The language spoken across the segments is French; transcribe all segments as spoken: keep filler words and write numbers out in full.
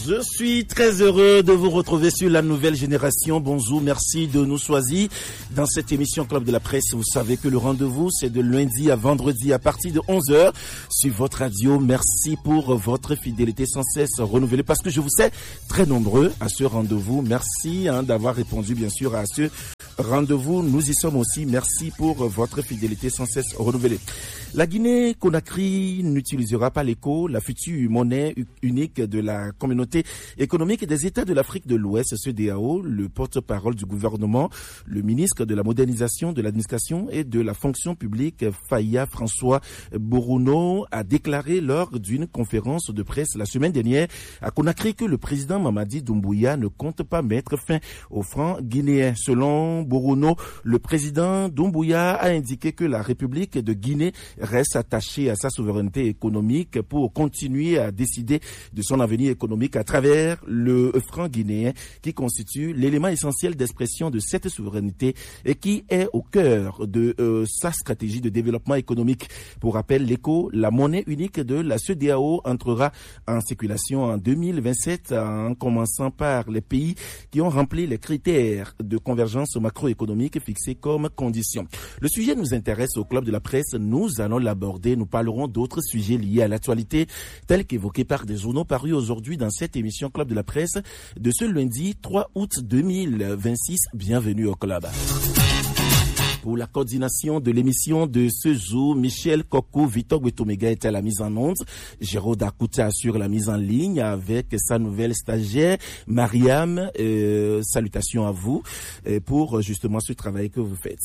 Je suis très heureux de vous retrouver sur la nouvelle génération. Bonjour, merci de nous choisir dans cette émission Club de la Presse. Vous savez que le rendez-vous, c'est de lundi à vendredi à partir de onze heures sur votre radio. Merci pour votre fidélité sans cesse renouvelée parce que je vous sais très nombreux à ce rendez-vous. Merci hein, d'avoir répondu bien sûr à ce rendez-vous. Nous y sommes aussi. Merci pour votre fidélité sans cesse renouvelée. La Guinée-Conakry n'utilisera pas l'éco, la future monnaie unique de la communauté économique des États de l'Afrique de l'Ouest, C E D E A O. Le porte-parole du gouvernement, le ministre de la modernisation de l'administration et de la fonction publique, Faya François Borouno, a déclaré lors d'une conférence de presse la semaine dernière à Conakry que le président Mamadi Doumbouya ne compte pas mettre fin au franc guinéen. Selon Borouno, le président Doumbouya a indiqué que la République de Guinée reste attachée à sa souveraineté économique pour continuer à décider de son avenir économique à travers le franc guinéen qui constitue l'élément essentiel d'expression de cette souveraineté et qui est au cœur de euh, sa stratégie de développement économique. Pour rappel, l'éco, la monnaie unique de la C E D E A O, entrera en circulation en deux mille vingt-sept en commençant par les pays qui ont rempli les critères de convergence macroéconomique fixés comme condition. Le sujet nous intéresse au Club de la Presse. Nous allons l'aborder. Nous parlerons d'autres sujets liés à l'actualité tels qu'évoqués par des journaux parus aujourd'hui dans cette émission Club de la Presse de ce lundi trois août deux mille vingt-six. Bienvenue au Club. Pour la coordination de l'émission de ce jour, Michel Coco, Victor Gwetomega est à la mise en onde. Jérôme Dakouta assure la mise en ligne avec sa nouvelle stagiaire, Mariam. Euh, salutations à vous euh, pour justement ce travail que vous faites.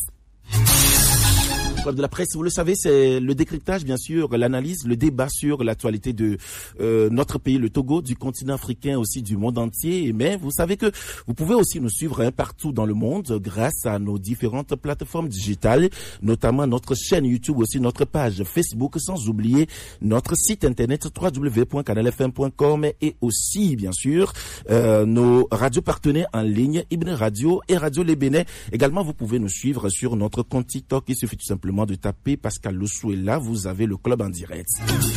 De la presse, vous le savez, c'est le décryptage, bien sûr, l'analyse, le débat sur l'actualité de euh, notre pays, le Togo, du continent africain, aussi du monde entier. Mais vous savez que vous pouvez aussi nous suivre hein, partout dans le monde grâce à nos différentes plateformes digitales, notamment notre chaîne YouTube, aussi notre page Facebook, sans oublier notre site internet w w w point canal f m point com et aussi, bien sûr, euh, nos radios partenaires en ligne, Ibn Radio et Radio Les Bénin. Également, vous pouvez nous suivre sur notre compte TikTok. Il suffit tout simplement de taper Pascal Lossou et là vous avez le club en direct.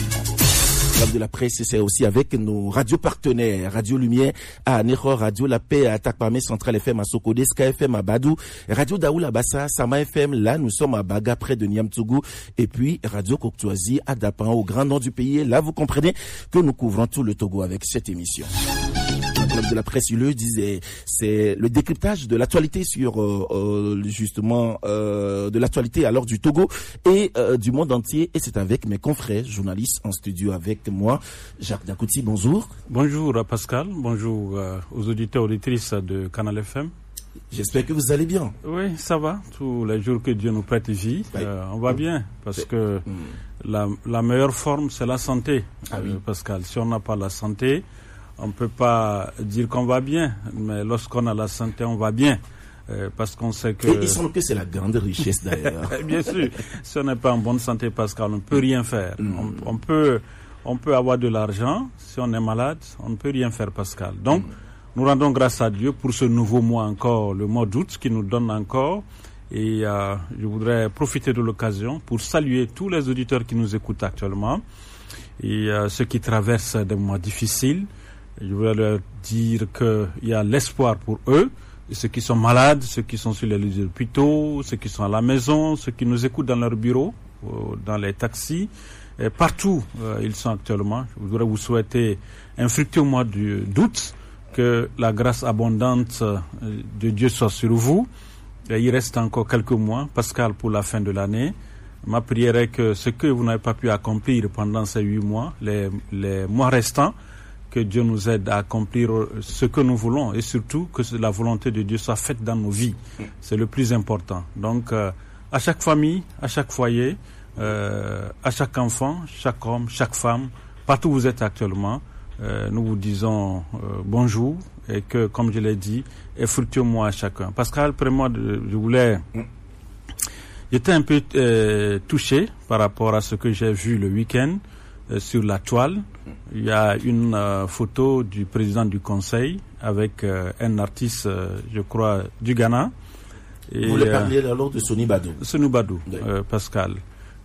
Le club de la presse, c'est aussi avec nos radios partenaires, Radio Lumière à Nero, Radio La Paix à Takpamé, Central F M à Sokode, Sky F M à Badou, Radio Daoul à Bassa, Sama F M, là nous sommes à Baga près de Niamtougou et puis Radio Coctoisie à Dapan au grand nord du pays. Là vous comprenez que nous couvrons tout le Togo avec cette émission. De la presse, il le disait, c'est le décryptage de l'actualité sur euh, euh, justement euh, de l'actualité alors du Togo et euh, du monde entier. Et c'est avec mes confrères journalistes en studio avec moi, Jacques Dakouti. Bonjour. Bonjour Pascal. Bonjour euh, aux auditeurs auditrices de Canal F M. J'espère que vous allez bien. Oui, ça va. Tous les jours que Dieu nous prête vie, oui. euh, on va bien parce que mmh. la, la meilleure forme c'est la santé. Ah oui. euh, Pascal, si on n'a pas la santé, on ne peut pas dire qu'on va bien, mais lorsqu'on a la santé, on va bien. Euh, parce qu'on sait que... Et il semble que c'est la grande richesse d'ailleurs. Bien sûr. Si on n'est pas en bonne santé, Pascal, on ne peut rien faire. Mm. On, on, peut, on peut avoir de l'argent. Si on est malade, on ne peut rien faire, Pascal. Donc, mm. nous rendons grâce à Dieu pour ce nouveau mois encore, le mois d'août, qui nous donne encore. Et euh, je voudrais profiter de l'occasion pour saluer tous les auditeurs qui nous écoutent actuellement et euh, ceux qui traversent des mois difficiles. Je voulais leur dire qu'il y a l'espoir pour eux, et ceux qui sont malades, ceux qui sont sur les lits d'hôpitaux, ceux qui sont à la maison, ceux qui nous écoutent dans leur bureau, dans les taxis, et partout euh, ils sont actuellement. Je voudrais vous souhaiter un fructueux mois d'août, que la grâce abondante de Dieu soit sur vous. Et il reste encore quelques mois, Pascal, pour la fin de l'année. Ma prière est que ce que vous n'avez pas pu accomplir pendant ces huit mois, les, les mois restants, que Dieu nous aide à accomplir ce que nous voulons et surtout que la volonté de Dieu soit faite dans nos vies. C'est le plus important. Donc, euh, à chaque famille, à chaque foyer, euh, à chaque enfant, chaque homme, chaque femme, partout où vous êtes actuellement, euh, nous vous disons euh, bonjour et que, comme je l'ai dit, et fructueux mois à chacun. Pascal, après moi, je voulais... J'étais un peu euh, touché par rapport à ce que j'ai vu le week-end euh, sur la toile. Il y a une euh, photo du président du conseil avec euh, un artiste, euh, je crois, du Ghana. Et, Vous voulez euh, parler alors de Soni Badou. Soni Badou, oui. euh, Pascal.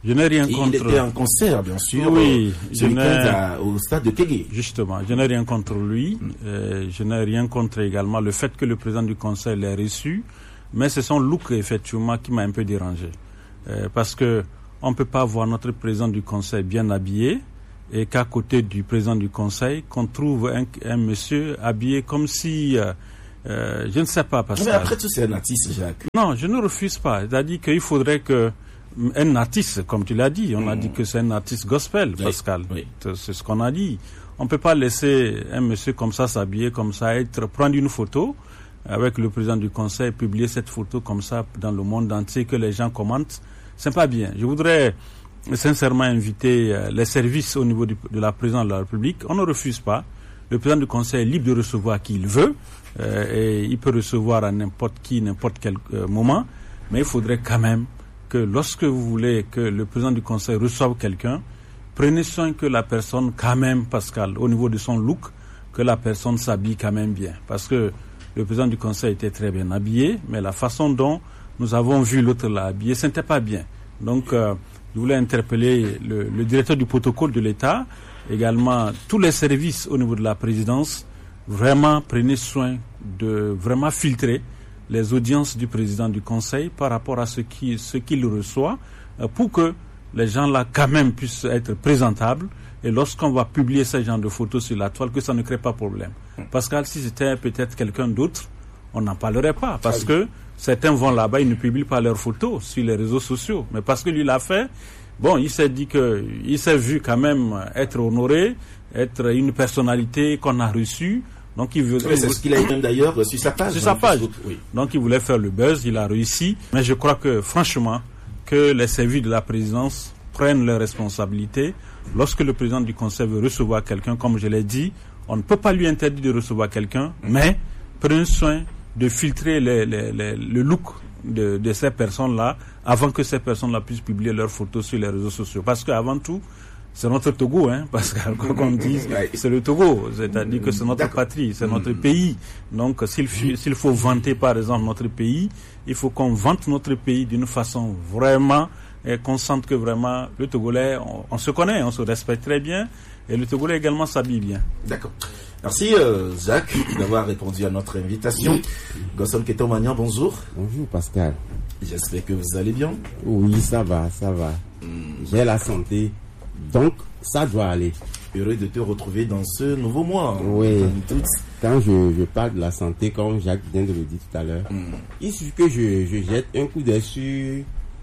Je n'ai rien Et contre... Il était en concert, bien sûr, oui, ce week-end au stade de Kégué. Justement, je n'ai rien contre lui. Mm. Euh, je n'ai rien contre également le fait que le président du conseil l'ait reçu. Mais c'est son look, effectivement, qui m'a un peu dérangé. Euh, parce que on ne peut pas voir notre président du conseil bien habillé et qu'à côté du président du conseil, qu'on trouve un, un monsieur habillé comme si... Euh, euh, je ne sais pas, Pascal. Mais après tout, c'est un artiste, Jacques. Non, je ne refuse pas. C'est-à-dire qu'il faudrait que un artiste, comme tu l'as dit, on mmh. a dit que c'est un artiste gospel, oui, Pascal. Oui. C'est ce qu'on a dit. On ne peut pas laisser un monsieur comme ça s'habiller, comme ça, être prendre une photo avec le président du conseil, publier cette photo comme ça dans le monde entier, que les gens commentent. C'est pas bien. Je voudrais sincèrement inviter les services au niveau du, de la présidence de la République. On ne refuse pas. Le président du conseil est libre de recevoir qui il veut, euh, et il peut recevoir à n'importe qui, n'importe quel euh, moment. Mais il faudrait quand même que lorsque vous voulez que le président du conseil reçoive quelqu'un, prenez soin que la personne, quand même, Pascal, au niveau de son look, que la personne s'habille quand même bien. Parce que le président du conseil était très bien habillé, mais la façon dont nous avons vu l'autre l'habiller, ce n'était pas bien. Donc, euh, je voulais interpeller le, le directeur du protocole de l'État, également tous les services au niveau de la présidence. Vraiment, prenez soin de vraiment filtrer les audiences du président du conseil par rapport à ce qui, ce qu'il reçoit, euh, pour que les gens là quand même puissent être présentables. Et lorsqu'on va publier ce genre de photos sur la toile, que ça ne crée pas de problème. Pascal, si c'était peut-être quelqu'un d'autre, on n'en parlerait pas. Parce que certains vont là-bas, ils ne publient pas leurs photos sur les réseaux sociaux. Mais parce que lui l'a fait, bon, il s'est dit que, il s'est vu quand même être honoré, être une personnalité qu'on a reçue. Donc il veut. Oui, c'est ce qu'il a même d'ailleurs sur sa page. Sur sa page. Oui. Donc il voulait faire le buzz, il a réussi. Mais je crois que, franchement, que les services de la présidence prennent leurs responsabilités. Lorsque le président du conseil veut recevoir quelqu'un, comme je l'ai dit, on ne peut pas lui interdire de recevoir quelqu'un, mais prenez soin de filtrer les, les, les, le look de, de ces personnes-là avant que ces personnes-là puissent publier leurs photos sur les réseaux sociaux. Parce qu'avant tout, c'est notre Togo, hein, parce que, quoi qu'on dise, c'est le Togo, c'est-à-dire que c'est notre patrie, c'est notre pays. Donc, s'il, s'il faut vanter, par exemple, notre pays, il faut qu'on vante notre pays d'une façon vraiment, et qu'on sente que vraiment, le Togolais, on, on se connaît, on se respecte très bien, et le Togolais également s'habille bien. D'accord. Merci, euh, Jacques, d'avoir répondu à notre invitation. Gosson Ketomagnan, bonjour. Bonjour, Pascal. J'espère que vous allez bien. Oui, ça va, ça va. Mm. J'ai la santé. Donc, ça doit aller. Heureux de te retrouver dans ce nouveau mois. Oui. Quand je, je parle de la santé, comme Jacques vient de le dire tout à l'heure, mm. il suffit que je, je jette un coup d'œil sur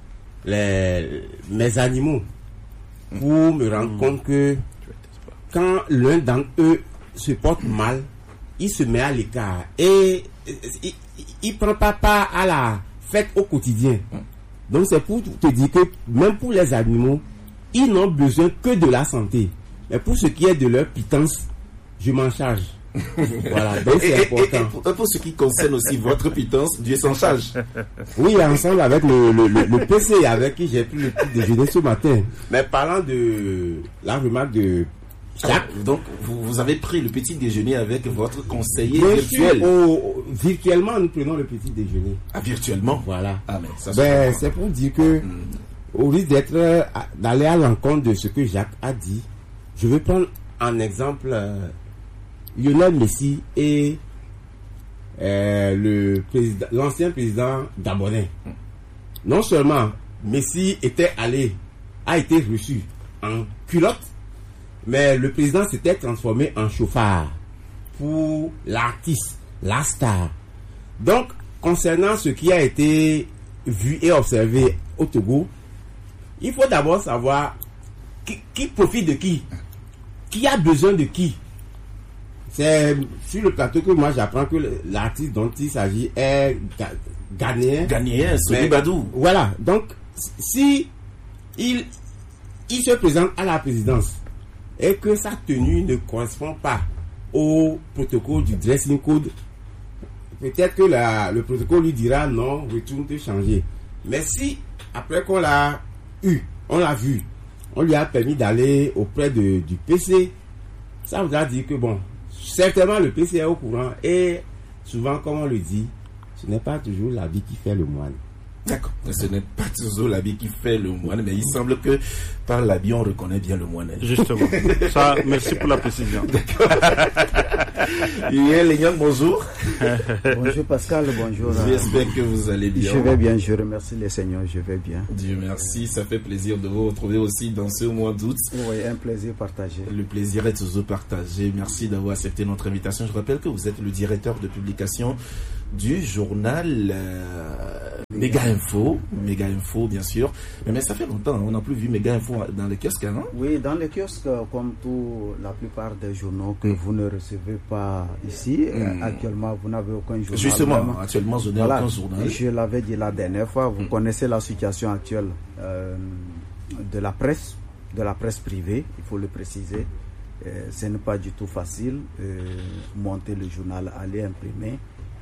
les, mes animaux pour mm. me rendre mm. compte que quand l'un d'entre eux se porte mal, il se met à l'écart et il ne prend pas part à la fête au quotidien. Mm. Donc, c'est pour te dire que même pour les animaux, ils n'ont besoin que de la santé. Mais pour ce qui est de leur pitance, je m'en charge. Voilà, donc c'est et, important. Et, et pour, pour ce qui concerne aussi votre pitance, Dieu s'en charge. Oui, ensemble avec le, le, le, le P C avec qui j'ai pris le petit déjeuner ce matin. Mais parlant de la remarque de Jacques. Ah, donc, vous, vous avez pris le petit déjeuner avec votre conseiller Bien virtuel. Sûr, au, virtuellement, nous prenons le petit déjeuner. Ah, virtuellement? Voilà. Ah, mais ça, ben, c'est pour dire que... Hmm. Au risque d'être, d'aller à l'encontre de ce que Jacques a dit, je vais prendre en exemple euh, Lionel Messi et euh, le président, l'ancien président gabonais. Non seulement Messi était allé, a été reçu en culotte, mais le président s'était transformé en chauffard pour l'artiste, la star. Donc, concernant ce qui a été vu et observé au Togo, il faut d'abord savoir qui, qui profite de qui, qui a besoin de qui. C'est sur le plateau que moi j'apprends que l'artiste dont il s'agit est ga- ghanéen. Ghanéen, Soli Badou. Voilà, donc si il, il se présente à la présidence et que sa tenue ne correspond pas au protocole du dressing code, peut-être que la, le protocole lui dira non, retourne te changer. Mais si, après qu'on l'a eu, on l'a vu, on lui a permis d'aller auprès de, du P C, ça voudra dire que bon, certainement le P C est au courant et souvent, comme on le dit, ce n'est pas toujours la vie qui fait le moine. D'accord. Ce n'est pas toujours l'habit qui fait le moine, mais il semble que par l'habit, on reconnaît bien le moine. Justement. Ça, merci pour la précision. D'accord. Léon, bonjour. Bonjour Pascal, bonjour. J'espère que vous allez bien. Je vais bien, je remercie les seigneurs, je vais bien. Dieu merci, ça fait plaisir de vous retrouver aussi dans ce mois d'août. Oui, un plaisir partagé. Le plaisir est toujours partagé. Merci d'avoir accepté notre invitation. Je rappelle que vous êtes le directeur de publication du journal euh, Méga Info, Méga Info bien sûr, mais, mais ça fait longtemps, hein, on n'a plus vu Méga Info dans les kiosques, non? Oui, dans les kiosques, comme tout, la plupart des journaux que mm. vous ne recevez pas ici, mm. euh, actuellement vous n'avez aucun journal. Justement, même. actuellement je n'ai voilà. aucun journal. Je l'avais dit la dernière fois, vous mm. connaissez la situation actuelle euh, de la presse, de la presse privée, il faut le préciser. Euh, ce n'est pas du tout facile, euh, monter le journal, aller imprimer.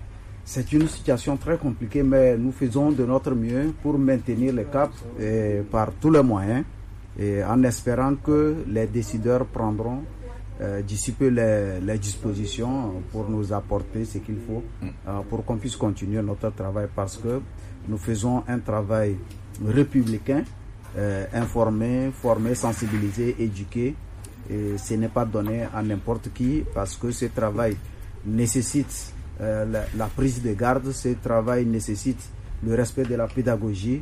C'est une situation très compliquée, mais nous faisons de notre mieux pour maintenir le cap et par tous les moyens, et en espérant que les décideurs prendront euh, d'ici peu les, les dispositions pour nous apporter ce qu'il faut euh, pour qu'on puisse continuer notre travail, parce que nous faisons un travail républicain, euh, informer, former, sensibiliser, éduquer, et ce n'est pas donné à n'importe qui, parce que ce travail nécessite Euh, la, la prise de garde. Ce travail nécessite le respect de la pédagogie,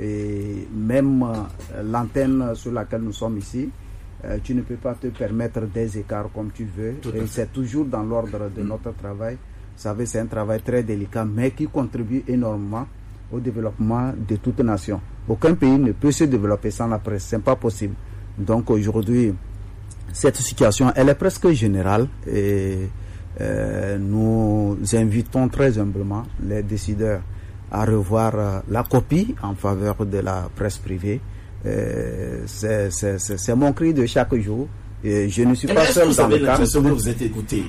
et même euh, l'antenne sur laquelle nous sommes ici, euh, tu ne peux pas te permettre des écarts comme tu veux, et c'est toujours dans l'ordre de mmh. notre travail. Vous savez, c'est un travail très délicat, mais qui contribue énormément au développement de toute nation. Aucun pays ne peut se développer sans la presse, c'est pas possible. Donc aujourd'hui, cette situation, elle est presque générale, et Euh, nous invitons très humblement les décideurs à revoir euh, la copie en faveur de la presse privée. Euh, c'est, c'est, c'est, c'est mon cri de chaque jour. Et je ne suis et pas seul dans le cas. Que vous êtes écouté?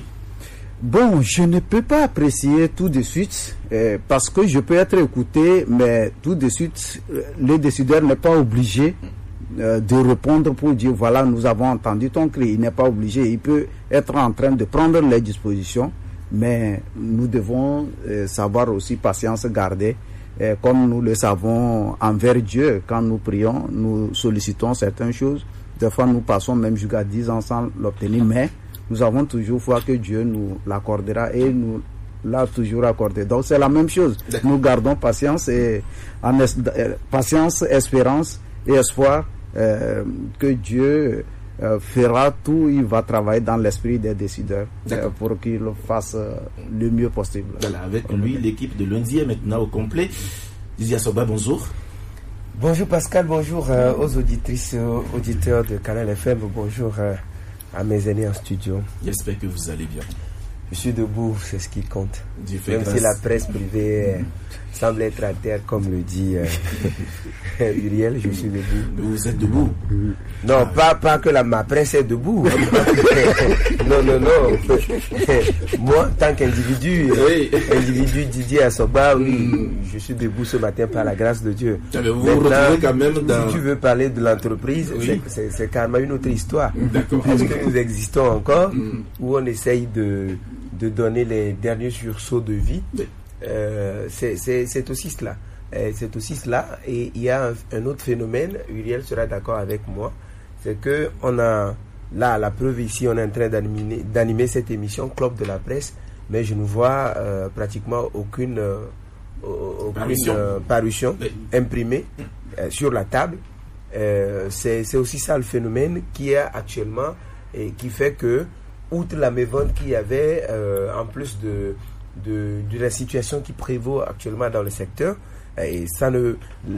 Bon, je ne peux pas apprécier tout de suite euh, parce que je peux être écouté, mais tout de suite, euh, le décideur n'est pas obligé euh, de répondre pour dire voilà, nous avons entendu ton cri. Il n'est pas obligé. Il peut être en train de prendre les dispositions, mais nous devons euh, savoir aussi patience garder. Et comme nous le savons envers Dieu, quand nous prions, nous sollicitons certaines choses. Des fois, nous passons même jusqu'à dix ans sans l'obtenir, mais nous avons toujours foi que Dieu nous l'accordera et nous l'a toujours accordé. Donc, c'est la même chose. D'accord. Nous gardons patience, et en es- patience, espérance et espoir euh, que Dieu euh, fera tout. Il va travailler dans l'esprit des décideurs euh, pour qu'il le fasse euh, le mieux possible. Voilà, avec lui, l'équipe de lundi est maintenant au complet. Dizia Soba, bonjour. Bonjour Pascal, bonjour euh, aux auditrices, aux auditeurs de Canal F M, bonjour euh, à mes aînés en studio. J'espère que vous allez bien. Je suis debout, c'est ce qui compte. Dieu fait Même grâce. si la presse privée euh, semble être à terre, comme le dit euh, Uriel, je suis debout. Vous êtes debout? Non, ah. pas, pas que la, ma presse est debout. non, non, non. Moi, en tant qu'individu, oui. individu Didier Assoba, oui, mm. je suis debout ce matin par la grâce de Dieu. Ah, vous vous retrouvez quand même dans... Si tu veux parler de l'entreprise, oui. c'est, c'est, c'est carrément une autre histoire. D'accord. Est-ce que nous existons encore, mm. où on essaye de, de donner les derniers sursauts de vie? Oui. Euh, c'est, c'est, c'est aussi cela. Euh, c'est aussi cela. Et il y a un, un autre phénomène, Uriel sera d'accord avec moi, c'est que on a, là, la preuve ici, on est en train d'animer, d'animer cette émission Club de la presse, mais je ne vois euh, pratiquement aucune, euh, aucune parution, euh, parution oui. imprimée euh, sur la table. Euh, c'est, c'est aussi ça le phénomène qui est actuellement et qui fait que, outre la mévente qu'il y avait, euh, en plus de De, de la situation qui prévaut actuellement dans le secteur, et ça ne,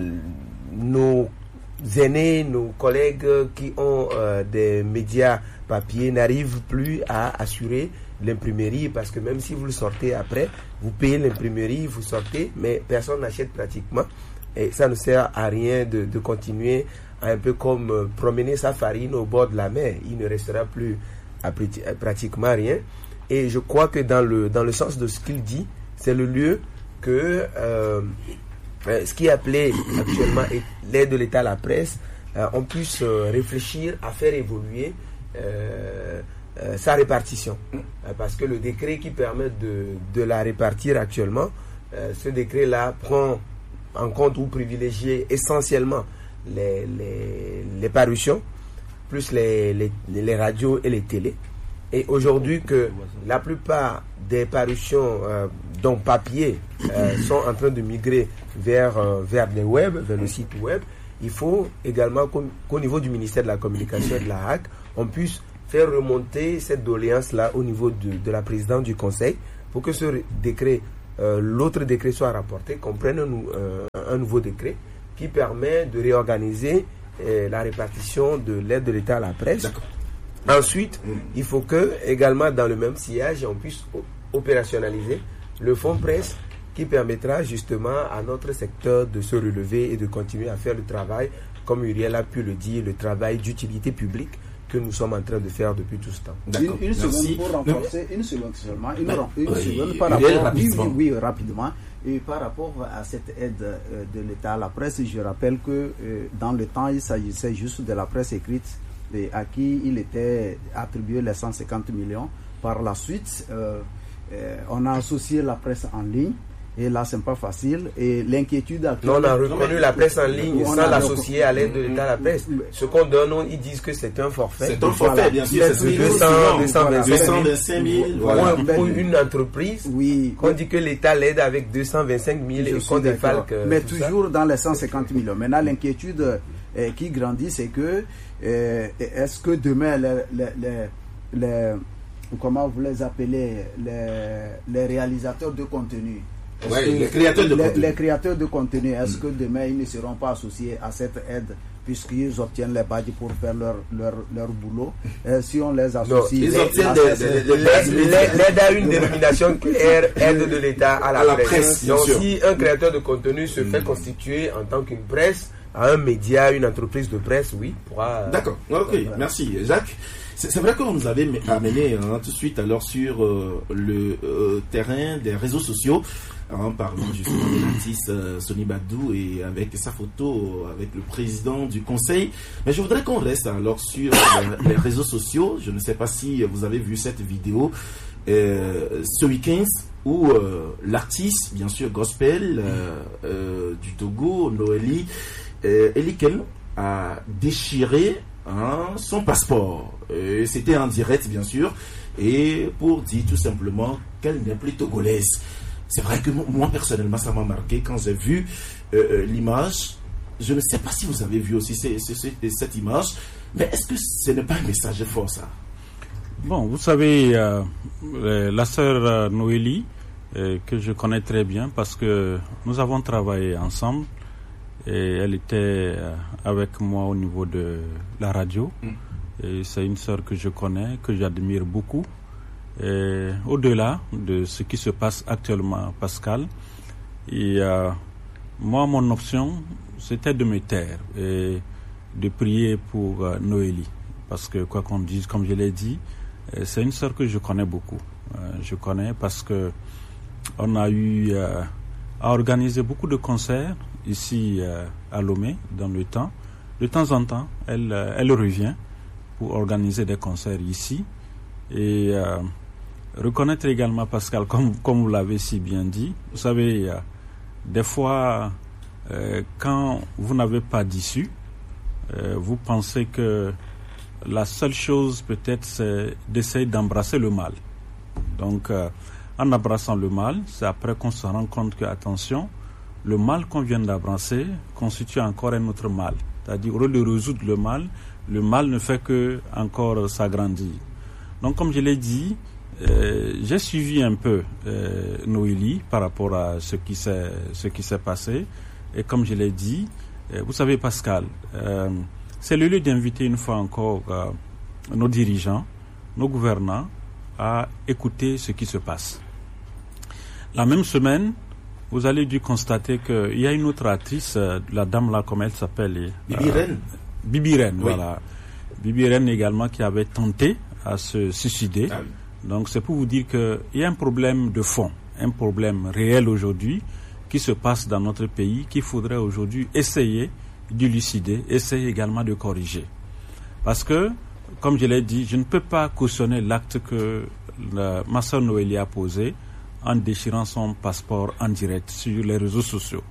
nos aînés, nos collègues qui ont euh, des médias papier n'arrivent plus à assurer l'imprimerie, parce que même si vous le sortez après, vous payez l'imprimerie, vous sortez, mais personne n'achète pratiquement, et ça ne sert à rien de, de continuer à un peu comme euh, promener sa farine au bord de la mer. Il ne restera plus à, à pratiquement rien. Et je crois que dans le, dans le sens de ce qu'il dit, c'est le lieu que euh, euh, ce qui est appelé actuellement l'aide de l'État à la presse, euh, on puisse euh, réfléchir à faire évoluer euh, euh, sa répartition. Euh, parce que le décret qui permet de, de la répartir actuellement, euh, ce décret-là prend en compte ou privilégié essentiellement les, les, les parutions, plus les, les, les radios et les télés. Et aujourd'hui que la plupart des parutions, euh, donc papier, euh, sont en train de migrer vers, euh, vers les web, vers le site web, il faut également qu'au, qu'au niveau du ministère de la Communication et de la H A C, on puisse faire remonter cette doléance-là au niveau de, de la présidente du Conseil pour que ce décret, euh, l'autre décret soit rapporté, qu'on prenne un, euh, un nouveau décret qui permet de réorganiser euh, la répartition de l'aide de l'État à la presse. D'accord. Ensuite, mmh. il faut que, également dans le même sillage, on puisse opérationnaliser le fonds presse qui permettra justement à notre secteur de se relever et de continuer à faire le travail, comme Uriel a pu le dire, le travail d'utilité publique que nous sommes en train de faire depuis tout ce temps. D'accord. Une, une seconde pour renforcer, une seconde seulement, une, ben, une oui, seconde par rapport, rapidement. Oui, oui, rapidement. Et par rapport à cette aide euh, de l'État à la presse, je rappelle que euh, dans le temps, il s'agissait juste de la presse écrite et à qui il était attribué les cent cinquante millions. Par la suite, euh, euh, on a associé la presse en ligne. Et là, c'est pas facile. Et l'inquiétude actuelle... Non, on a reconnu la presse en ligne sans l'associer à l'aide de l'État à la presse. Ce qu'on donne, ils disent que c'est un forfait. C'est un forfait, voilà. Bien sûr. C'est deux cent vingt-cinq mille. Voilà. Pour une entreprise, oui. Qu'on dit que l'État l'aide avec deux cent vingt-cinq mille et qu'on défalque. Mais toujours ça. Dans les cent cinquante millions. Maintenant, l'inquiétude euh, qui grandit, c'est que euh, est-ce que demain, les, les, les, les, comment vous les appelez, les, les réalisateurs de contenu, Ouais, les créateurs de les, contenu. Les créateurs de contenu, est-ce mmh. que demain ils ne seront pas associés à cette aide puisqu'ils obtiennent les badges pour faire leur, leur, leur boulot? euh, Si on les associe... Non, ils obtiennent l'aide à une dénomination claire, aide de l'État à la, à la presse. presse Donc si un créateur de contenu se mmh. fait constituer en tant qu'une presse, à un média, une entreprise de presse, oui, pourra... D'accord, ok, euh, merci Jacques. C'est, c'est vrai qu'on nous avait amené hein, tout de suite alors sur euh, le euh, terrain des réseaux sociaux, en parlant justement de l'artiste euh, Sony Badou et avec sa photo avec le président du conseil. Mais je voudrais qu'on reste alors sur euh, les réseaux sociaux. Je ne sais pas si vous avez vu cette vidéo euh, ce week-end où euh, l'artiste, bien sûr gospel euh, euh, du Togo, Noélie euh, Eliken, a déchiré hein, son passeport. Et c'était en direct, bien sûr, et pour dire tout simplement qu'elle n'est plus togolaise. C'est vrai que moi, personnellement, ça m'a marqué quand j'ai vu euh, l'image. Je ne sais pas si vous avez vu aussi ces, ces, ces, cette image, mais est-ce que ce n'est pas un message fort, ça? Bon, vous savez, euh, la sœur euh, Noélie, euh, que je connais très bien parce que nous avons travaillé ensemble, et elle était euh, avec moi au niveau de la radio. Mm. Et c'est une sœur que je connais, que j'admire beaucoup. Et au-delà de ce qui se passe actuellement, Pascal, et euh, moi, mon option, c'était de me taire et de prier pour euh, Noélie. Parce que, quoi qu'on dise, comme je l'ai dit, euh, c'est une sœur que je connais beaucoup. Euh, je connais parce que on a eu euh, à organiser beaucoup de concerts ici euh, à Lomé, dans le temps. De temps en temps, elle, euh, elle revient pour organiser des concerts ici et euh, reconnaître également, Pascal, comme, comme vous l'avez si bien dit, vous savez, euh, des fois, euh, quand vous n'avez pas d'issue, euh, vous pensez que la seule chose peut-être c'est d'essayer d'embrasser le mal. Donc, euh, en embrassant le mal, c'est après qu'on se rend compte que, attention, le mal qu'on vient d'embrasser constitue encore un autre mal. C'est-à-dire, au lieu de résoudre le mal, le mal ne fait que encore s'agrandir. Donc, comme je l'ai dit, euh, j'ai suivi un peu euh, Noélie par rapport à ce qui s'est ce qui s'est passé. Et comme je l'ai dit, euh, vous savez, Pascal, euh, c'est le lieu d'inviter une fois encore euh, nos dirigeants, nos gouvernants, à écouter ce qui se passe. La même semaine, vous allez dû constater qu'il y a une autre actrice, euh, la dame là, comment elle s'appelle Bibi Reine. Euh, Bibi Reine, oui. Voilà. Bibi Reine également qui avait tenté à se suicider. Ah oui. Donc c'est pour vous dire qu'il y a un problème de fond, un problème réel aujourd'hui qui se passe dans notre pays, qu'il faudrait aujourd'hui essayer d'élucider, essayer également de corriger. Parce que, comme je l'ai dit, je ne peux pas cautionner l'acte que la, ma soeur Noélie a posé en déchirant son passeport en direct sur les réseaux sociaux.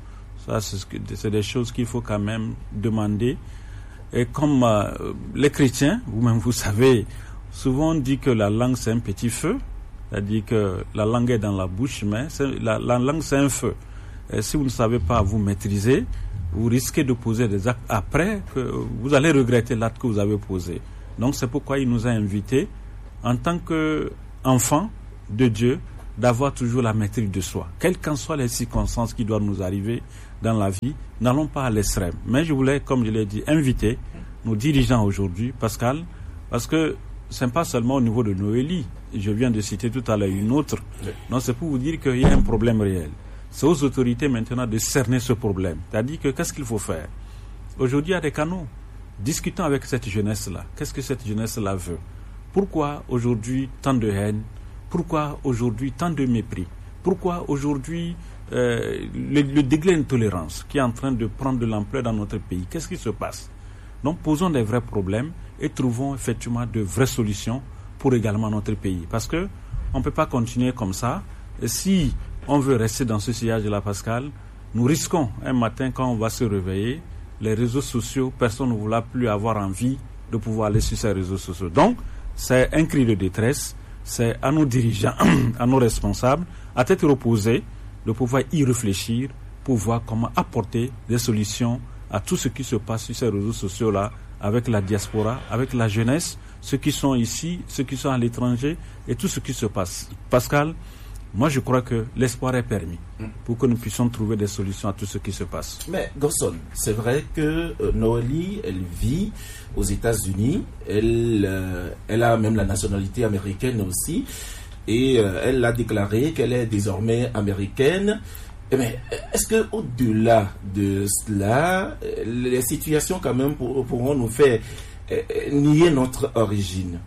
Ça, c'est, ce que, c'est des choses qu'il faut quand même demander. Et comme euh, les chrétiens, vous-même vous savez, souvent on dit que la langue c'est un petit feu, c'est-à-dire que la langue est dans la bouche, mais c'est, la, la langue c'est un feu. Et si vous ne savez pas vous maîtriser, vous risquez de poser des actes après que vous allez regretter l'acte que vous avez posé. Donc c'est pourquoi il nous a invités, en tant qu'enfants de Dieu, d'avoir toujours la maîtrise de soi. Quelles qu'en soient les circonstances qui doivent nous arriver dans la vie, n'allons pas à l'extrême. Mais je voulais, comme je l'ai dit, inviter nos dirigeants aujourd'hui, Pascal, parce que ce n'est pas seulement au niveau de Noélie. Je viens de citer tout à l'heure une autre. Non, c'est pour vous dire qu'il y a un problème réel. C'est aux autorités maintenant de cerner ce problème. C'est-à-dire que qu'est-ce qu'il faut faire? Aujourd'hui, il y a des canaux. Discutons avec cette jeunesse-là. Qu'est-ce que cette jeunesse-là veut? Pourquoi aujourd'hui tant de haine? Pourquoi aujourd'hui tant de mépris? Pourquoi aujourd'hui euh, le, le degré d'intolérance qui est en train de prendre de l'ampleur dans notre pays? Qu'est-ce qui se passe? Donc posons des vrais problèmes et trouvons effectivement de vraies solutions pour également notre pays. Parce que on ne peut pas continuer comme ça. Et si on veut rester dans ce sillage-là, Pascal, nous risquons un matin quand on va se réveiller, les réseaux sociaux, personne ne voudra plus avoir envie de pouvoir aller sur ces réseaux sociaux. Donc, c'est un cri de détresse. C'est à nos dirigeants, à nos responsables, à tête reposée, de pouvoir y réfléchir pour voir comment apporter des solutions à tout ce qui se passe sur ces réseaux sociaux-là, avec la diaspora, avec la jeunesse, ceux qui sont ici, ceux qui sont à l'étranger, et tout ce qui se passe. Pascal, moi je crois que l'espoir est permis pour que nous puissions trouver des solutions à tout ce qui se passe. Mais Gosson, c'est vrai que euh, Noélie, elle vit aux États-Unis, elle, euh, elle a même la nationalité américaine aussi, et euh, elle a déclaré qu'elle est désormais américaine. Mais est-ce que au-delà de cela, les situations quand même pour, pourront nous faire euh, nier notre origine?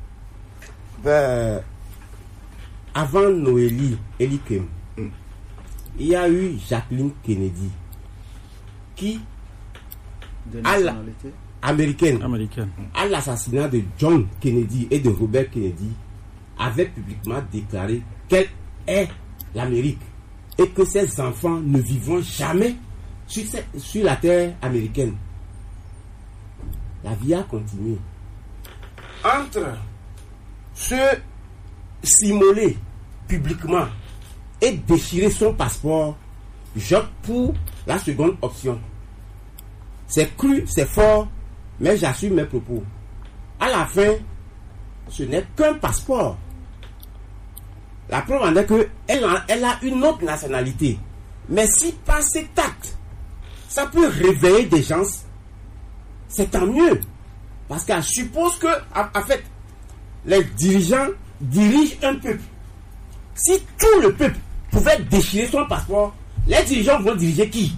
Ben, avant Noélie Elikem, mm. il y a eu Jacqueline Kennedy, qui, de à la, nationalité américaine, américaine, à l'assassinat de John Kennedy et de Robert Kennedy, avait publiquement déclaré qu'elle est l'Amérique et que ses enfants ne vivront jamais sur, cette, sur la terre américaine. La vie a continué. Entre se s'immoler publiquement et déchirer son passeport, j'opte pour la seconde option. C'est cru, c'est fort, mais j'assume mes propos. À la fin, ce n'est qu'un passeport. La preuve en est qu'elle a, elle a une autre nationalité. Mais si par cet acte, ça peut réveiller des gens, c'est tant mieux. Parce qu'elle suppose que, en fait, les dirigeants dirigent un peuple. Si tout le peuple pouvait déchirer son passeport, les dirigeants vont diriger qui?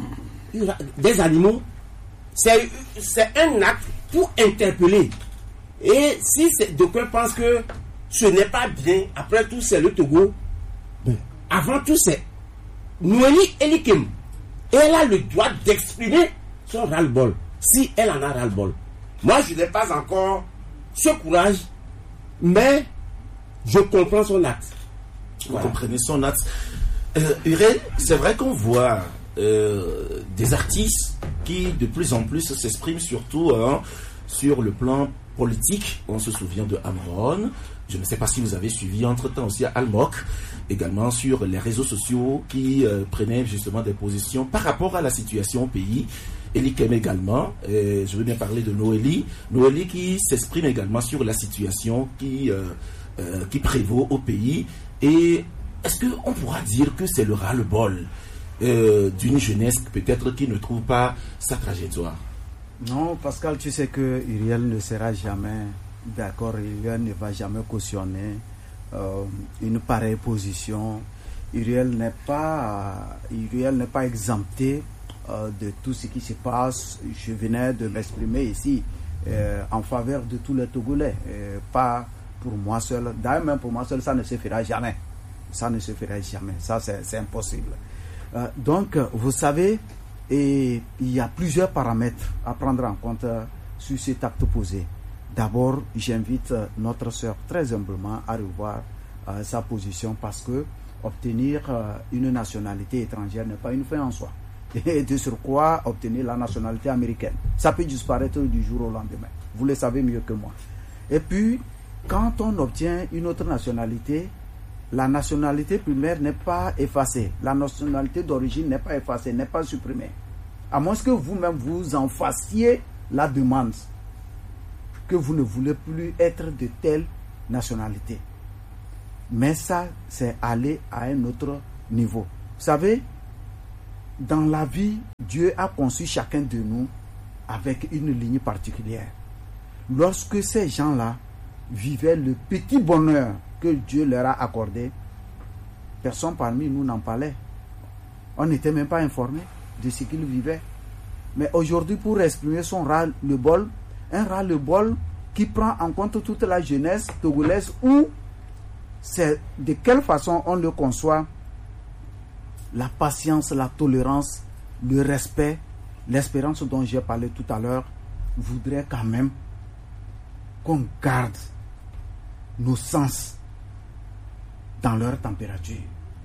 Des animaux. C'est, c'est un acte pour interpeller. Et si d'aucuns pensent que ce n'est pas bien, après tout c'est le Togo, bon, avant tout c'est Noélie Elikem. Et elle a le droit d'exprimer son ras-le-bol, si elle en a ras-le-bol. Moi je n'ai pas encore ce courage, mais je comprends son acte. Vous voilà. comprenez son acte. Euh, Urel, c'est vrai qu'on voit euh, des artistes qui de plus en plus s'expriment surtout hein, sur le plan politique. On se souvient de Amron. Je ne sais pas si vous avez suivi entre-temps aussi Almok, également sur les réseaux sociaux qui euh, prenaient justement des positions par rapport à la situation au pays. Elikem également, et je veux bien parler de Noélie. Noélie qui s'exprime également sur la situation qui, euh, euh, qui prévaut au pays. Et est-ce qu'on pourra dire que c'est le ras-le-bol euh, d'une jeunesse peut-être qui ne trouve pas sa trajectoire? Non, Pascal, tu sais que Uriel ne sera jamais d'accord, Uriel ne va jamais cautionner euh, une pareille position. Uriel n'est pas, Uriel n'est pas exempté euh, de tout ce qui se passe. Je venais de m'exprimer ici euh, en faveur de tous les Togolais, euh, pas pour moi seul. D'ailleurs, même pour moi seul, ça ne se fera jamais. Ça ne se fera jamais. Ça, c'est, c'est impossible. Euh, donc, vous savez, et il y a plusieurs paramètres à prendre en compte euh, sur cet acte posé. D'abord, j'invite euh, notre sœur très humblement à revoir euh, sa position parce que obtenir euh, une nationalité étrangère n'est pas une fin en soi. et de surcroît obtenir la nationalité américaine. Ça peut disparaître du jour au lendemain. Vous le savez mieux que moi. Et puis, quand on obtient une autre nationalité, la nationalité primaire n'est pas effacée. La nationalité d'origine n'est pas effacée, n'est pas supprimée. À moins que vous-même vous en fassiez la demande, que vous ne voulez plus être de telle nationalité. Mais ça, c'est aller à un autre niveau. Vous savez, dans la vie, Dieu a conçu chacun de nous avec une ligne particulière. Lorsque ces gens-là vivaient le petit bonheur que Dieu leur a accordé, personne parmi nous n'en parlait. On n'était même pas informé de ce qu'ils vivaient. Mais aujourd'hui, pour exprimer son ras-le-bol, un ras-le-bol qui prend en compte toute la jeunesse togolaise, où c'est de quelle façon on le conçoit, la patience, la tolérance, le respect, l'espérance dont j'ai parlé tout à l'heure, voudrait quand même qu'on garde nos sens dans leur température.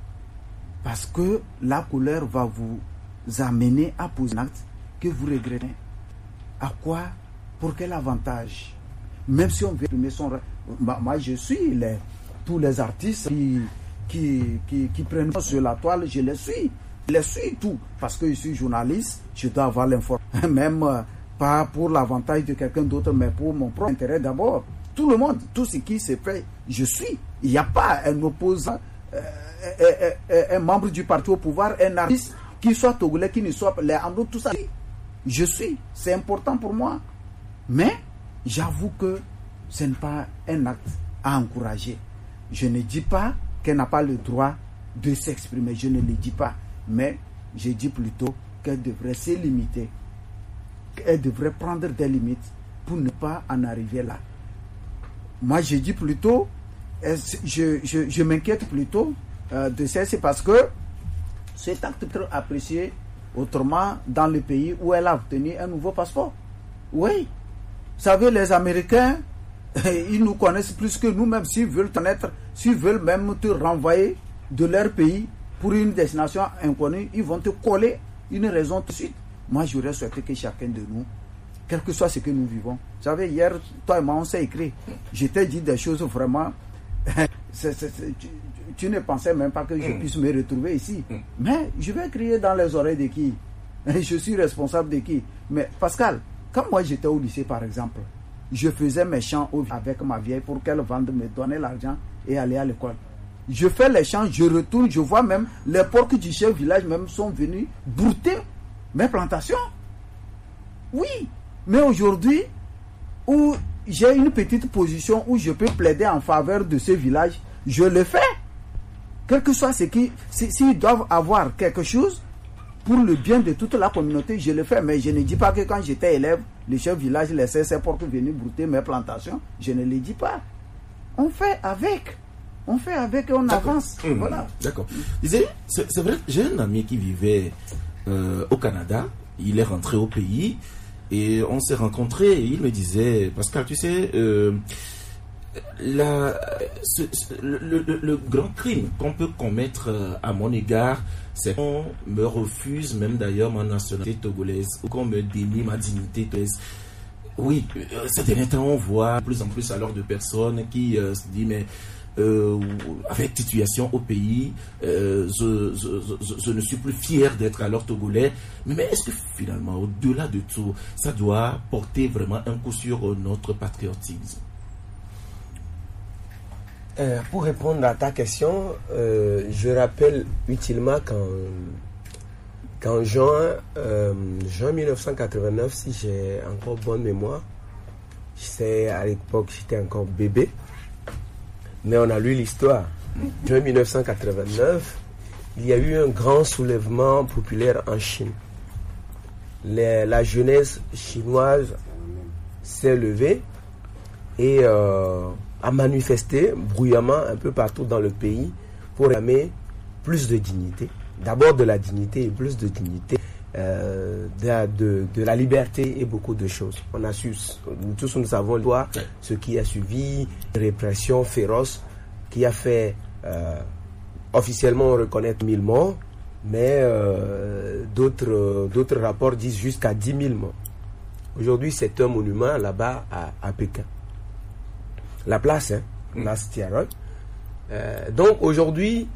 Parce que la colère va vous amener à poser un acte que vous regrettez. À quoi? Pour quel avantage? Même si on veut exprimer son... Moi, je suis les, tous les artistes qui, qui, qui, qui prennent sur la toile, je les suis. Je les suis tout. Parce que je suis journaliste, je dois avoir l'information. Même euh, pas pour l'avantage de quelqu'un d'autre, mais pour mon propre intérêt d'abord. Tout le monde, tout ce qui se fait, je suis. Il n'y a pas un opposant, euh, euh, euh, un membre du parti au pouvoir, un artiste qui soit togolais, qui ne soit pas, les Amro, tout ça. Je suis. C'est important pour moi. Mais j'avoue que ce n'est pas un acte à encourager. Je ne dis pas qu'elle n'a pas le droit de s'exprimer. Je ne le dis pas. Mais je dis plutôt qu'elle devrait se limiter. Qu'elle devrait prendre des limites pour ne pas en arriver là. Moi, je dis plutôt, je, je, je m'inquiète plutôt euh, de ça, c'est parce que cet acte peut être apprécié autrement dans le pays où elle a obtenu un nouveau passeport. Oui. Vous savez, les Américains, ils nous connaissent plus que nous-mêmes. S'ils veulent connaître, s'ils veulent même te renvoyer de leur pays pour une destination inconnue, ils vont te coller une raison tout de suite. Moi, j'aurais souhaité que chacun de nous, quel que soit ce que nous vivons. Vous savez, hier, toi et moi, on s'est écrit. Je t'ai dit des choses vraiment... c'est, c'est, c'est, tu, tu ne pensais même pas que je puisse me retrouver ici. Mais je vais crier dans les oreilles de qui? Je suis responsable de qui? Mais Pascal, quand moi j'étais au lycée, par exemple, je faisais mes chants avec ma vieille pour qu'elle vende, me donner l'argent et aller à l'école. Je fais les chants, je retourne, je vois même les porcs du chef village même sont venus brouter mes plantations. Oui, mais aujourd'hui, où j'ai une petite position où je peux plaider en faveur de ce village, je le fais. Quel que soit ce qui... S'ils doivent avoir quelque chose pour le bien de toute la communauté, je le fais. Mais je ne dis pas que quand j'étais élève, le chef village laissait ses porcs venir brouter mes plantations. Je ne le dis pas. On fait avec. On fait avec et on avance. Mmh. Voilà. D'accord. C'est, c'est vrai, j'ai un ami qui vivait euh, au Canada. Il est rentré au pays et on s'est rencontrés. Et il me disait, Pascal, tu sais, euh, la, ce, ce, le, le, le grand crime qu'on peut commettre à mon égard, c'est qu'on me refuse même d'ailleurs ma nationalité togolaise ou qu'on me dénie ma dignité togolaise. Oui, ces derniers temps, on voit de plus en plus alors de personnes qui euh, se disent, mais euh, avec situation au pays, euh, je, je, je, je ne suis plus fier d'être alors togolais. Mais est-ce que finalement, au-delà de tout, ça doit porter vraiment un coup sur notre patriotisme? Euh, pour répondre à ta question, euh, je rappelle utilement qu'en, qu'en juin, euh, juin mille neuf cent quatre-vingt-neuf, si j'ai encore bonne mémoire, j'étais, à l'époque j'étais encore bébé, mais on a lu l'histoire. Juin mille neuf cent quatre-vingt-neuf, il y a eu un grand soulèvement populaire en Chine. Les, la jeunesse chinoise s'est levée et euh, a manifesté bruyamment un peu partout dans le pays pour réclamer plus de dignité. D'abord de la dignité et plus de dignité, euh, de, de, de la liberté et beaucoup de choses. On a su, nous tous nous savons l'histoire, ce qui a suivi, répression féroce qui a fait euh, officiellement reconnaître mille morts, mais euh, d'autres, euh, d'autres rapports disent jusqu'à dix mille morts. Aujourd'hui, c'est un monument là-bas à, à Pékin. La place, hein, mmh. place Tiananmen. Euh, donc aujourd'hui,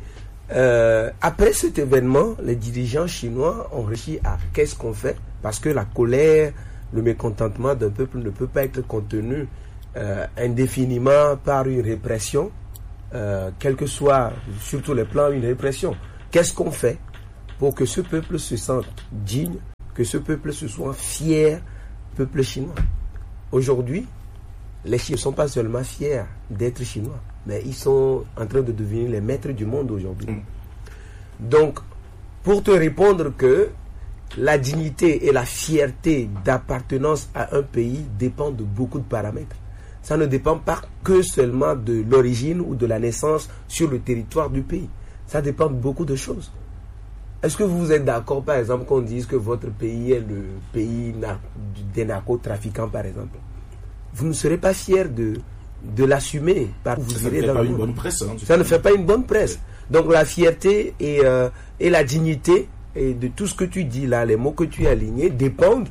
euh, après cet événement, les dirigeants chinois ont réfléchi à qu'est-ce qu'on fait, parce que la colère, le mécontentement d'un peuple ne peut pas être contenu euh, indéfiniment par une répression, euh, quel que soit, sur tous les plans, une répression. Qu'est-ce qu'on fait pour que ce peuple se sente digne, que ce peuple se soit fier, peuple chinois? Aujourd'hui, les Chinois ne sont pas seulement fiers d'être chinois, mais ils sont en train de devenir les maîtres du monde aujourd'hui. Mmh. Donc, pour te répondre que la dignité et la fierté d'appartenance à un pays dépendent de beaucoup de paramètres. Ça ne dépend pas que seulement de l'origine ou de la naissance sur le territoire du pays. Ça dépend de beaucoup de choses. Est-ce que vous êtes d'accord, par exemple, qu'on dise que votre pays est le pays des narcotrafiquants, par exemple? Vous ne serez pas fier de, de l'assumer. Par vous ça irez ne fait dans pas le une monde. bonne presse. Hein, ça ne fait pas une bonne presse. Donc la fierté et, euh, et la dignité et de tout ce que tu dis là, les mots que tu as alignés, dépendent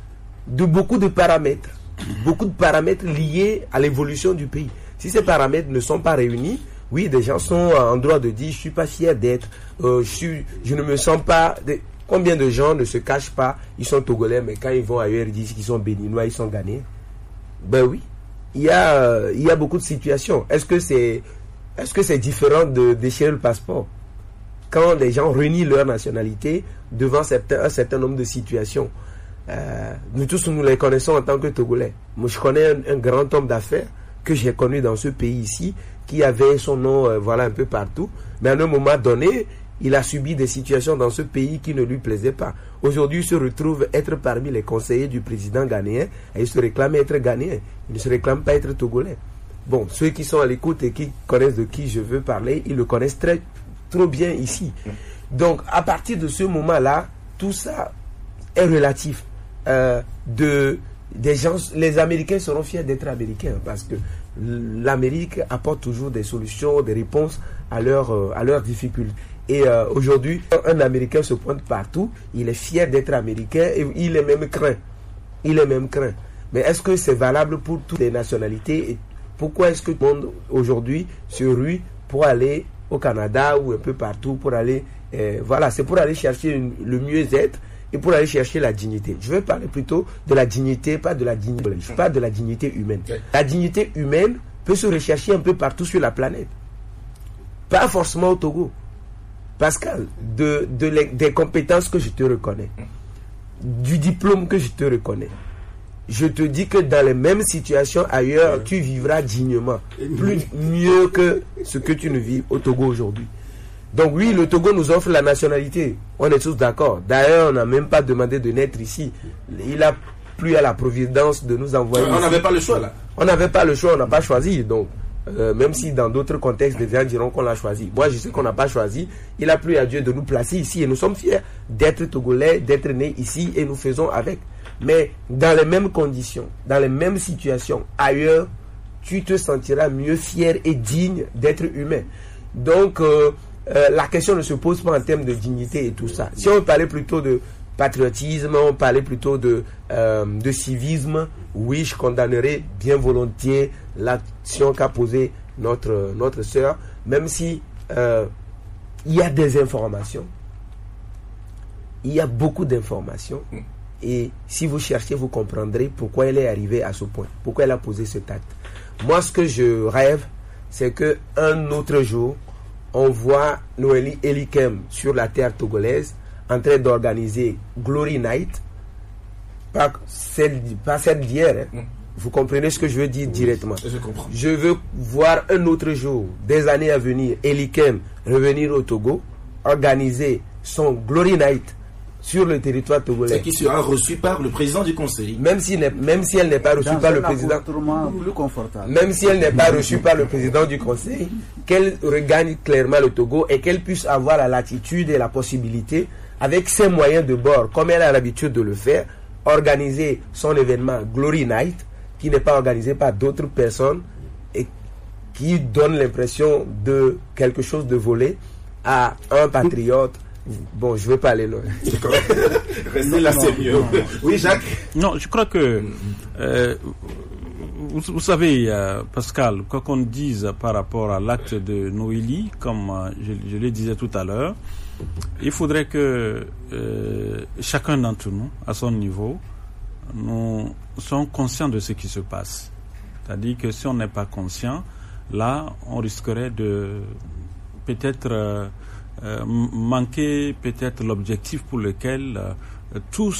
de beaucoup de paramètres. Beaucoup de paramètres liés à l'évolution du pays. Si ces paramètres ne sont pas réunis, oui, des gens sont en droit de dire, je ne suis pas fier d'être, euh, je, suis, je ne me sens pas... De... Combien de gens ne se cachent pas, ils sont togolais, mais quand ils vont ailleurs, ils disent qu'ils sont béninois, ils sont ghanéens. Ben oui, il y a, euh, il y a beaucoup de situations. Est-ce que c'est, est-ce que c'est différent de déchirer le passeport? Quand les gens renient leur nationalité devant certains, un certain nombre de situations, euh, nous tous nous les connaissons en tant que Togolais. Moi je connais un, un grand homme d'affaires que j'ai connu dans ce pays ici, qui avait son nom euh, voilà, un peu partout, mais à un moment donné, il a subi des situations dans ce pays qui ne lui plaisaient pas. Aujourd'hui, il se retrouve être parmi les conseillers du président ghanéen et il se réclame être ghanéen. Il ne se réclame pas être togolais. Bon, ceux qui sont à l'écoute et qui connaissent de qui je veux parler, ils le connaissent très, trop bien ici. Donc, à partir de ce moment-là, tout ça est relatif. Euh, de, des gens, les Américains seront fiers d'être Américains parce que l'Amérique apporte toujours des solutions, des réponses à leurs euh, à leurs difficultés. Et euh, aujourd'hui, un Américain se pointe partout, il est fier d'être Américain et il est même craint. Il est même craint. Mais est-ce que c'est valable pour toutes les nationalités? Et pourquoi est-ce que tout le monde aujourd'hui se rue pour aller au Canada ou un peu partout pour aller... Euh, voilà, c'est pour aller chercher une, le mieux-être et pour aller chercher la dignité. Je vais parler plutôt de la dignité, pas de la dignité. Je parle de la dignité humaine. La dignité humaine peut se rechercher un peu partout sur la planète. Pas forcément au Togo. Pascal, de, de les, des compétences que je te reconnais, du diplôme que je te reconnais, je te dis que dans les mêmes situations ailleurs, tu vivras dignement, plus mieux que ce que tu ne vis au Togo aujourd'hui. Donc oui, le Togo nous offre la nationalité, on est tous d'accord. D'ailleurs, on n'a même pas demandé de naître ici. Il a plu à la providence de nous envoyer. On n'avait pas le choix là. On n'avait pas le choix, on n'a pas choisi. Donc, euh, même si dans d'autres contextes, des gens diront qu'on l'a choisi. Moi, je sais qu'on n'a pas choisi. Il a plu à Dieu de nous placer ici et nous sommes fiers d'être Togolais, d'être nés ici et nous faisons avec. Mais dans les mêmes conditions, dans les mêmes situations, ailleurs, tu te sentiras mieux fier et digne d'être humain. Donc, euh, euh, la question ne se pose pas en termes de dignité et tout ça. Si on parlait plutôt de patriotisme, on parlait plutôt de, euh, de civisme, oui, je condamnerais bien volontiers l'action qu'a posée notre, notre sœur, même si euh, il y a des informations, il y a beaucoup d'informations, et si vous cherchez, vous comprendrez pourquoi elle est arrivée à ce point, pourquoi elle a posé cet acte. Moi, ce que je rêve, c'est qu'un autre jour, on voit Noélie Elikem sur la terre togolaise en train d'organiser Glory Night, pas celle, pas celle d'hier. Hein. Vous comprenez ce que je veux dire oui, directement. Je comprends. Je veux voir un autre jour, des années à venir, Elikem revenir au Togo, organiser son Glory Night sur le territoire togolais. Et qui sera reçu par le président du conseil. Même si, même si elle n'est pas reçue par le président. Plus confortable. Même si elle n'est pas reçue par le président du conseil, qu'elle regagne clairement le Togo et qu'elle puisse avoir la latitude et la possibilité, avec ses moyens de bord, comme elle a l'habitude de le faire, organiser son événement Glory Night, qui n'est pas organisé par d'autres personnes et qui donne l'impression de quelque chose de volé à un patriote bon, je ne veux pas aller loin. Restez là, c'est mieux. Oui, Jacques? Non, je crois que, euh, vous, vous savez, euh, Pascal, quoi qu'on dise par rapport à l'acte de Noélie, comme euh, je, je le disais tout à l'heure, il faudrait que euh, chacun d'entre nous, à son niveau, nous sommes conscients de ce qui se passe. C'est-à-dire que si on n'est pas conscient, là, on risquerait de peut-être euh, euh, manquer peut-être l'objectif pour lequel euh, tous